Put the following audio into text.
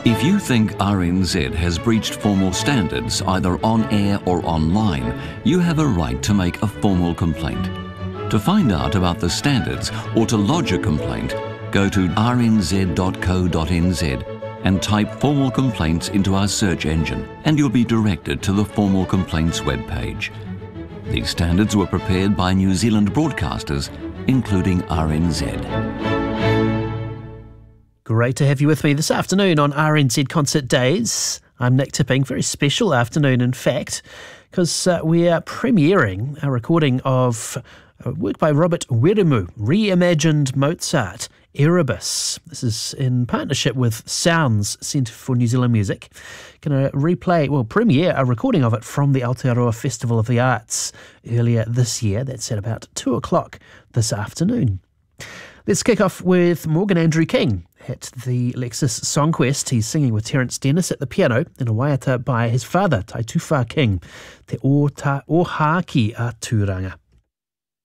If you think RNZ has breached formal standards either on air or online, you have a right to make a formal complaint. To find out about the standards or to lodge a complaint, go to rnz.co.nz and type formal complaints into our search engine, and you'll be directed to the formal complaints webpage. These standards were prepared by New Zealand broadcasters, including RNZ. Great to have you with me this afternoon on RNZ Concert Days. I'm Nick Tipping. Very special afternoon, in fact, because we are premiering a recording of work by Robert Weremu, reimagined Mozart, Erebus. This is in partnership with Sounds Centre for New Zealand Music. Going to premiere a recording of it from the Aotearoa Festival of the Arts earlier this year. That's at about 2:00 this afternoon. Let's kick off with Morgan Andrew King at the Lexus Songquest. He's singing with Terence Dennis at the piano in a waiata by his father, Taituwha King, Te Ohaki a Tūranga.